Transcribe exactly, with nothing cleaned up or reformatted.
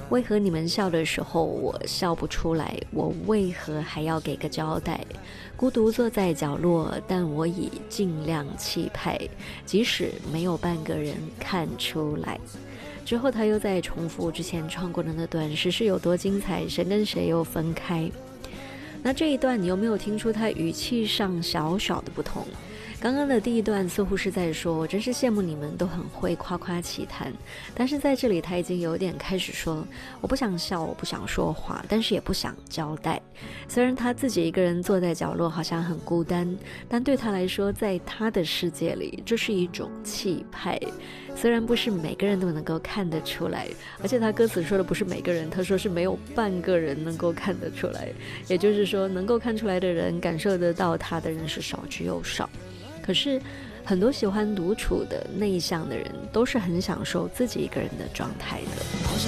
为何你们笑的时候我笑不出来？我为何还要给个交代？孤独坐在角落，但我已尽量气派，即使没有半个人看出来。之后他又在重复之前唱过的那段世事有多精彩，谁跟谁又分开。那这一段你有没有听出他语气上小小的不同？刚刚的第一段似乎是在说我真是羡慕你们都很会夸夸其谈，但是在这里他已经有点开始说我不想笑，我不想说话，但是也不想交代。虽然他自己一个人坐在角落好像很孤单，但对他来说在他的世界里这是一种气派，虽然不是每个人都能够看得出来，而且他歌词说的不是每个人，他说是没有半个人能够看得出来，也就是说能够看出来的人，感受得到他的人是少之又少。可是很多喜欢独处的内向的人都是很享受自己一个人的状态的。